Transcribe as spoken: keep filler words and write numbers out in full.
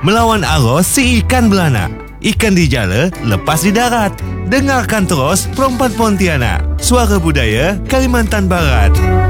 Melawan arus si ikan belana. Ikan di jala, lepas di darat. Dengarkan terus Perempuan Pontianak. Suara Budaya Kalimantan Barat.